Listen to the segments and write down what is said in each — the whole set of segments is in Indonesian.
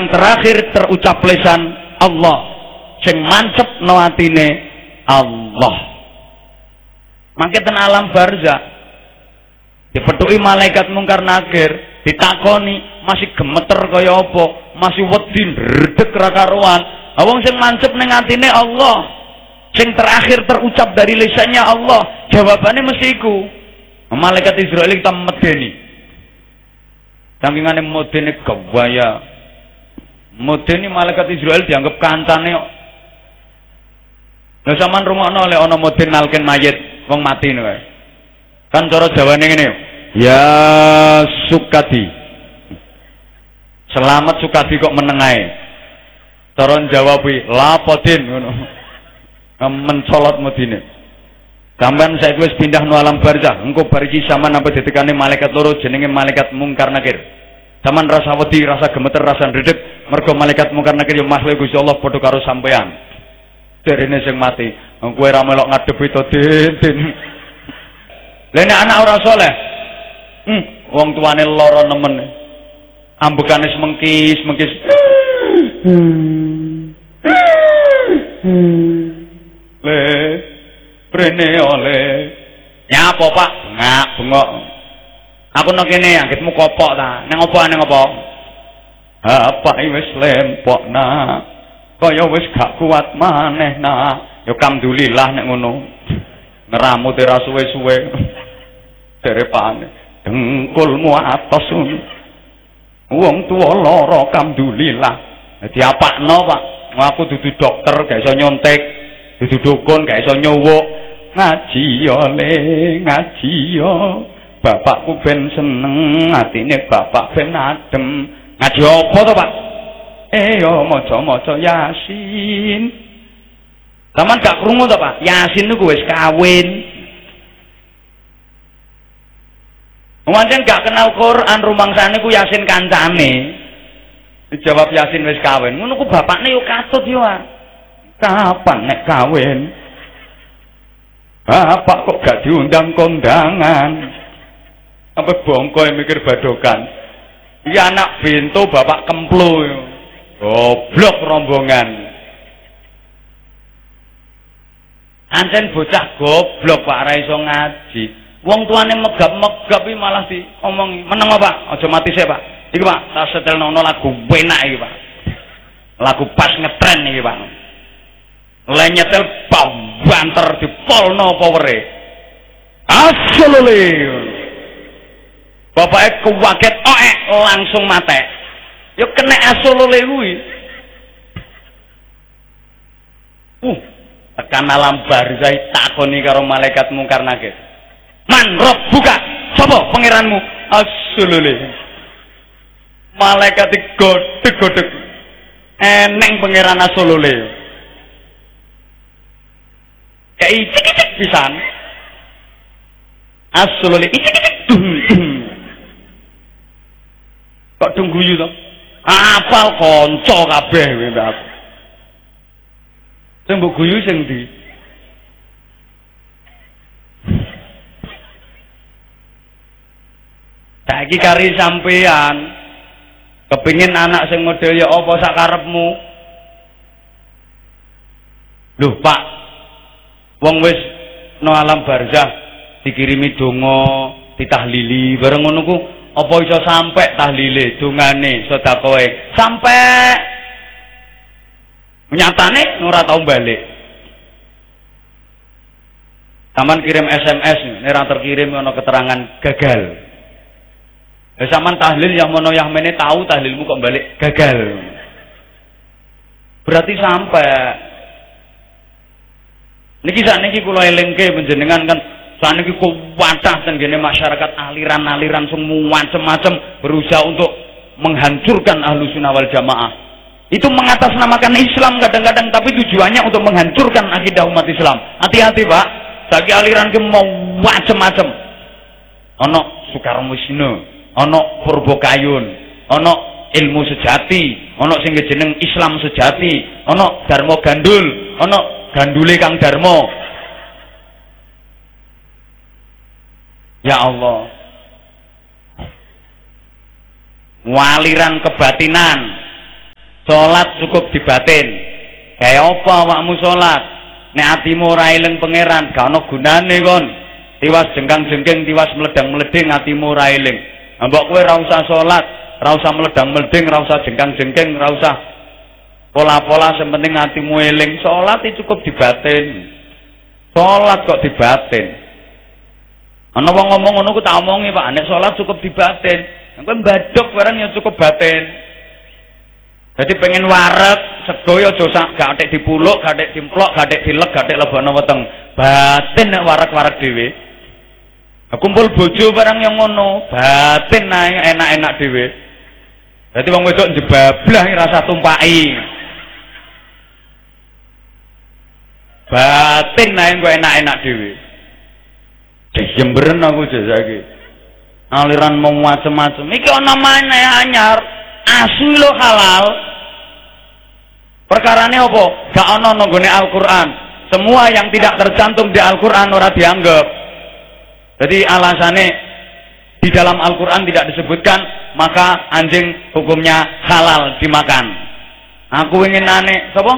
yang terakhir terucap lisan Allah, sing mancep no atine Allah. Mangke ten alam barzah dipethuki malaikat mungkar nakir, ditakoni masih gemeter kaya apa, masih wedi ndredeg ra karuan. Wong sing mancep ning atine Allah, sing terakhir terucap dari lisannya Allah, jawabannya mesti iku. Malaikat Israel kita medeni. Sangingane modene gawaya. Modene malaikat Israel dianggap kancane kok. Lah sampean rungokno lek ana moden nalken mayit wong mati niku. Kan cara Jawane ngene. Ya Sukadi. Selamat Sukadi kok menengae. Cara Jawa kuwi lapodin ngono. Mencolot modine. Sampeyan saiki wis pindah no alam barzah, engko bar iki sampean apa ditekani malaikat loro jenenge malaikat mungkar nakir. Sampeyan rasa wedi, rasa gemeter, rasa ndredeg mergo malaikat mungkar nakir ya makhluk Gusti Allah padha karo sampeyan. Derene sing mati, kowe ra melok ngadepi to din. Lah nek anak ora saleh, wong tuane lara nemen. Ambekane semengkis-mengkis. Le brene oleh nyapa Pak ngak bengok aku nang kene anggitmu kopok ta nang apa apa wis lempok nak kaya wis gak kuat maneh nak ya alhamdulillah nek ngono ngeramu ora suwe-suwe derepane dengkulmu atos wong tuwa lara alhamdulillah dadi apakno Pak aku dudu dokter gak iso nyontek dudu dukun gak iso nyuwuk ngaji yo le ngaji yo bapakku ben seneng atine bapak ben adem ngaji apa to Pak yo maca-maca Yasin sampean gak krungu to Pak Yasin niku wis kawin pancen gak kenal Quran rumangsane ku Yasin kancane dijawab Yasin wis kawin ngono ku bapakne yo katut yo kapan nek kawin bapak kok gak diundang kondangan apa bongko yang mikir badokan iya anak bintu bapak kemplo goblok rombongan ancen bocah goblok Pak ra iso ngaji wong tuane megap-megap iki malah diomongi meneng Pak aja mati sik Pak iki Pak tak setelno lagu enak iki Pak lagu pas ngetren iki Pak lenyetel banter di polno powere asolole bapaknya kewaget langsung mate yuk kena asolole kuwi tekan alam barzah takoni karo malaikat mungkar nakir man rob buka sapa pangeranmu asolole malaikat digodeg-godeg eneng pangeran asolole kayak cik-cik pisan asolole cik-cik kok tungguyu to apal kanca kabeh kowe aku sing mbok guyu sing ndi saiki kari sampean kepengin anak sing model ya apa sak karepmu lho Pak wong wis no alam barzah dikirimi donga ditahlili bareng ngono ku apa iso sampe tahlile dongane sedekahe sampe nyatane ora tau balik sampean kirim SMS nek ora terkirim ana keterangan gagal sampean tahlil yang mono yang mene tahu tahlilmu kok balik gagal berarti sampai niki sakniki kula elingke panjenengan kan sakniki kuwatah tenggene masyarakat aliran-aliran semua macam-macam berusaha untuk menghancurkan Ahlussunnah wal Jamaah. Itu mengatasnamakan Islam kadang-kadang tapi tujuannya untuk menghancurkan akidah umat Islam. Hati-hati Pak, saiki aliran ke mau macam-macam. Ana Sukarnosina, ana Purbakayun, ana ilmu sejati, ana sing jeneng Islam sejati, ana Dharma Gandul, ana gandule Kang Darmo. Ya Allah, waliran kebatinan Salat cukup dibatin. Kaya apa awakmu salat? Nek atimu ora eling pangeran, gak ana gunane kon. Tiwas jengkang-jengking, tiwas meledang-meleding atimu ora eling. Mbok kowe ora usah salat, ora usah meledang-meleding, ora usah jengkang-jengking, ora usah pola-pola, sing penting atimu eling. Salat itu cukup dibatin. Salat kok dibatin. Ana wong ngomong ngono ku tak omongi, Pak, nek salat cukup dibatin. Kowe mbadok barang ya cukup batin. Jadi pengen wareg, sego ya aja gak atik dipuluk, gak atik dimplok, gak atik dilek, gak atik lebokno weteng. Batin nek wareg-wareg dhewe. Kumpul bojo barang yang ngono, batin nae enak-enak dhewe. Dadi wong wedok njebablah rasa tumpaki. Batin nae kok enak-enak dhewe. Jemberen aku jajake. Aliran mau macem-macem. Iki ana maneh anyar. Asu lo halal. Perkarane apa? Gak ana nanggone Al-Qur'an. Semua yang tidak tercantum di Al-Qur'an ora dianggap. Jadi alasannya di dalam Al-Qur'an tidak disebutkan, maka anjing hukumnya halal dimakan. Aku ingin aneh, sapa?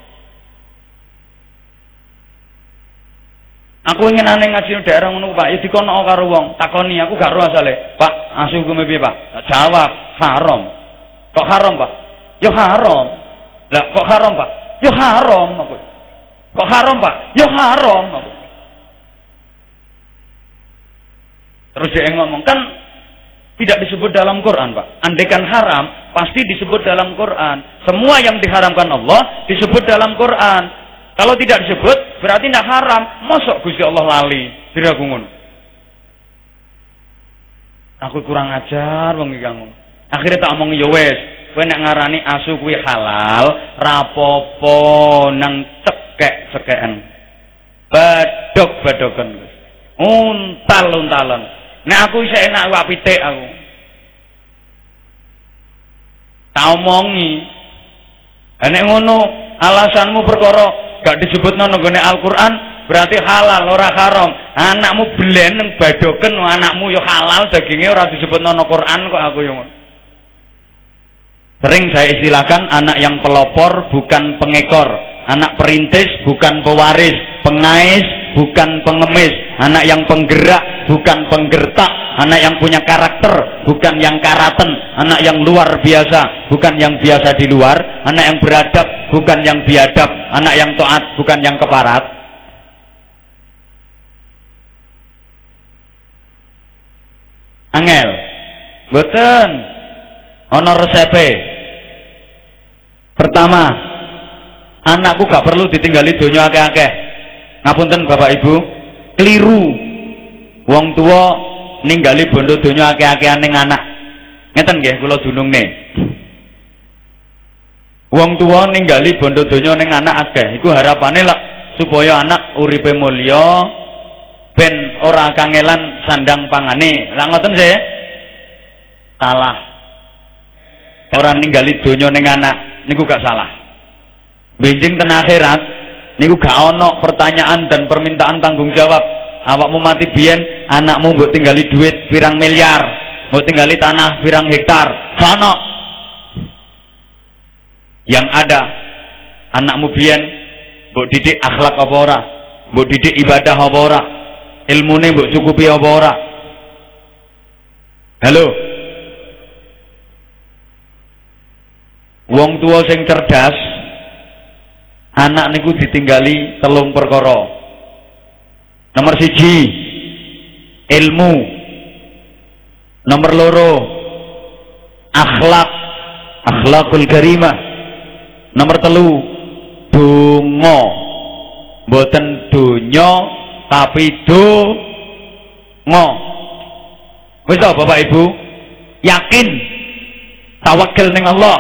Aku ingin aneh ngaji daerah ngono, Pak. Ya dikono karo wong, takoni aku gak ro asale. Pak, asu hukume piye, Pak? Jawab, haram. Kok haram, Pak? Ya haram. Lah kok haram, Pak? Ya haram aku. Kok haram, Pak? Ya haram aku. Terus dia ngomong, kan tidak disebut dalam Quran, Pak. Andaikan haram, pasti disebut dalam Quran. Semua yang diharamkan Allah disebut dalam Quran. Kalau tidak disebut, berarti tidak haram. Mosok Gusti Allah lali. Diraku ngono. Aku kurang ajar wong iki kamu. Akhirnya tak omong ya wis, kowe nek ngarani asu kuwi halal, rapopo nang cekek-cekekan. Badok-badoken. Untal-untalan. Nek aku isih enak wak pitik aku. Tak omongi. Nek ngono alasanmu perkara gak disebutno nang gone Al-Qur'an berarti halal ora haram. Anakmu belen nang badoken, anakmu yo halal dagingnya ora disebutno nang Qur'an kok aku yo. Sering saya istilahkan anak yang pelopor bukan pengekor, anak perintis bukan pewaris, pengais bukan pengemis, anak yang penggerak bukan penggertak, anak yang punya karakter bukan yang karaten, anak yang luar biasa bukan yang biasa di luar, anak yang beradab bukan yang biadab, anak yang taat bukan yang keparat. Angel mboten ana resepe. Pertama, anakku gak perlu ditinggali donya akeh-akeh. Ngapunten Bapak Ibu, keliru wong tua ninggali bondo donya akeh-akehan ning anak. Ngeten nggih kula dunungne. Wong tua ninggali bondo donya ning anak akeh, iku harapane lek supaya anak uripe mulya ben ora kangelan sandang pangane. Lah ngoten sih. Salah. Orang ninggali donya ning anak niku gak salah. Benjing ten akhirat niku gak ono pertanyaan dan permintaan tanggung jawab. Awakmu mati biyen, anakmu mbok tinggali duit pirang miliar, mbok tinggali tanah pirang hektar. Sono. Yang ada anakmu biyen mbok didik akhlak apa ora? Mbok didik ibadah apa ora? Ilmune mbok cukupi apa ora? Halo. Wong tua sing cerdas, anak niku ditinggali telung perkara. Nomor 1, ilmu. Nomor 2, akhlakul karimah. Nomor 3, donga. Mboten donya tapi donga. Wis ta Bapak Ibu? Yakin tawakal ning Allah.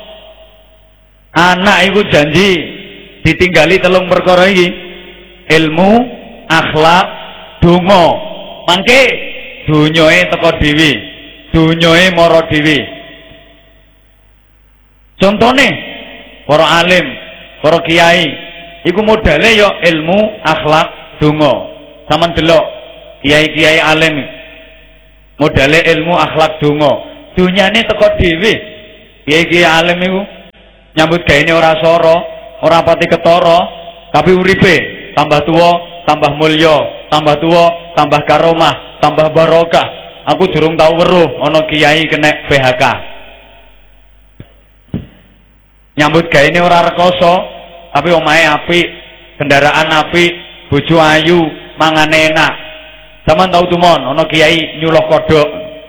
Anak iku janji ditinggali telung perkara iki. Ilmu, akhlak, donga. Mangke donyae teko dhewe, donyae mara dhewe. Contone para alim, para kiai iku modale ya ilmu, akhlak, donga. Sampeyan delok kiai-kiai alim modale ilmu, akhlak, donga. Donyane teko dhewe. Kiai-kiai alim iku Nyambut gawe ini ora soro, ora pati ketara, tapi uripe tambah tua, tambah mulya, tambah tua, tambah karomah, tambah barokah. Aku durung tau weruh ana kiai kena PHK. Nyambut gawe ini ora rekoso, tapi omahe apik, kendaraan apik, bojo ayu, mangan enak. Sampeyan tau tumon ana kiai nyuluh kodhok.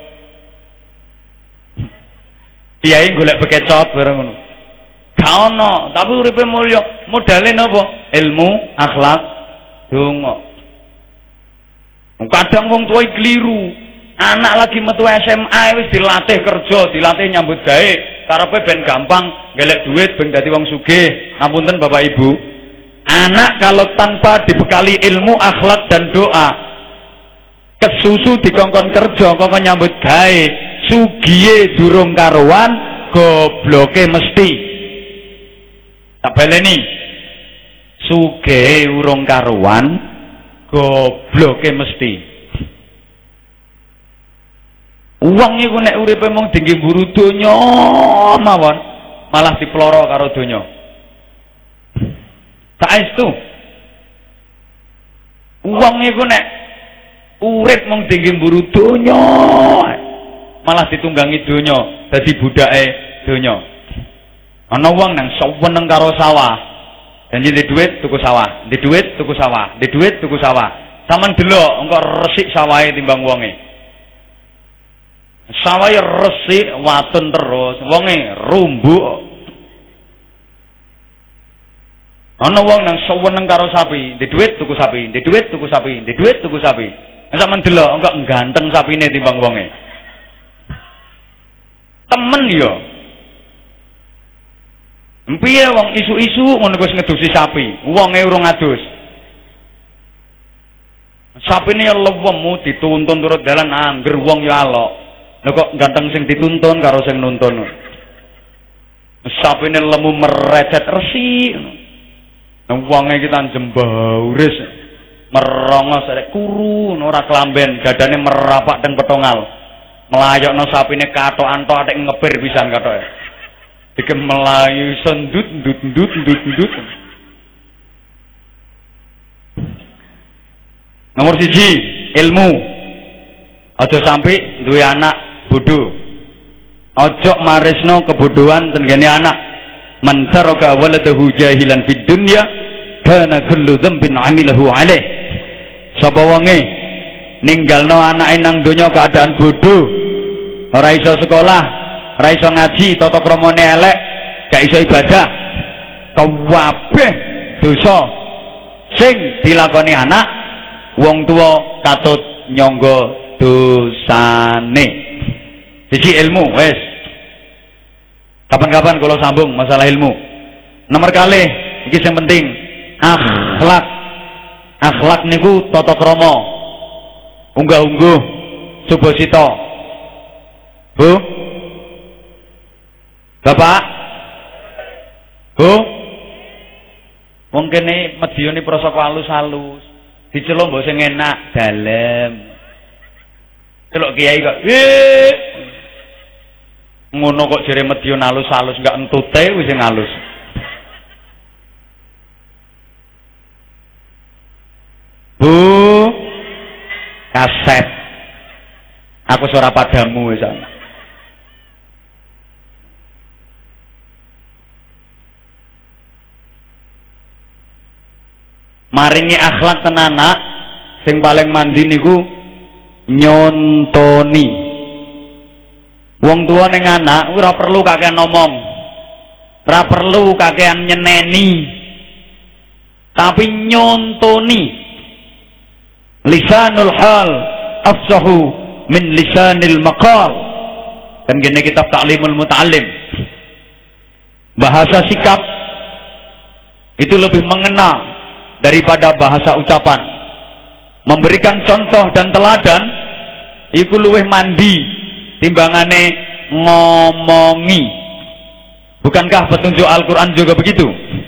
Kiai golek bekecot bareng ngono. Gak ono, tapi uripe mulya. Modale napa? Ilmu, akhlak, donga. Kadang wong tuwa keliru. Anak lagi metu SMA wis dilatih kerja, dilatih nyambut gawe, karepe ben gampang golek duit ben dadi wong sugih. Ngapunten Bapak Ibu. Anak kalau tanpa dibekali ilmu, akhlak dan doa, kesusu dikongkon kerja, kongkon nyambut gawe, sugihe durung karuan, gobloke mesti. Tak baleni, sugihe urung karuan, gobloke mesti. Uang iku nek uripe mung dinggo mburu donya mawon, malah diploro karo donya. Saestu. Uang iku nek urip mung dinggo mburu donya, malah ditunggangi donya, dadi budake donya. Ana wong nang seneng karo sawah. Janji di duit tuku sawah, di duit tuku sawah, di duit tuku sawah. Saman delok engko resik sawahe timbang wonge. Sawahe resik watun terus, wonge rumbuk. Ana wong nang seneng karo sapi, di duit tuku sapi, di duit tuku sapi, di duit tuku sapi. Saman delok engko ganteng sapine timbang wonge. Temen yo. Piye wong isu-isu ngono wis ngedusi sapi, wonge urung adus. Sapine ya lewemu dituntun turut dalan angger wong ya alok. Lha kok ganteng sing dituntun karo sing nuntun. Sapine lemu merecet resik. Wonge iki tan jembauris. Merongos arek kuru ora klamben, dadane merapak teng petongal. Melayokno sapine katok-antok atik ngebir pisan katoke. Dike melayu sendut ndut. Nomor 1, ilmu. Aja sampai duwe anak bodoh. Ojo marisno kebodohan tenggene anak. Man taraka waladahu jahilan fid dunya kana kullu dzambin 'amilahu 'alaih. Sapa wonge ninggalno anake nang donya keadaan bodoh, ora iso sekolah, ora iso ngaji, tata kramane elek, gak iso ibadah, kabeh dosa sing dilakoni anak, wong tuwa katut nyangga dosane. Siji ilmu wis. Kapan-kapan kalau sambung masalah ilmu. Nomor kali iki sing penting, akhlak. Akhlak niku tata krama. Unggah-ungguh Subasita. Bu? Bapak? Bu? Wong kene medyane prasaka halus-halus. Diceluk mbok sing enak, dalem. Celuk kiai kok. Ngono kok jere medyan halus-halus enggak entute wis sing halus. Bu? Kaset. Aku suara padamu wis. Maringi akhlak tenanak sing paling mandi niku nyontoni. Wong tua ning anak ora perlu kakean ngomong, ora perlu kakean nyeneni, tapi nyontoni. Lisanul hal afsahu min lisanil maqal. Kan gini kitab Ta'limul Muta'allim. Bahasa sikap itu lebih mengena daripada bahasa ucapan. Memberikan contoh dan teladan iku luwih mandi timbangane ngomongi. Bukankah petunjuk Al-Quran juga begitu?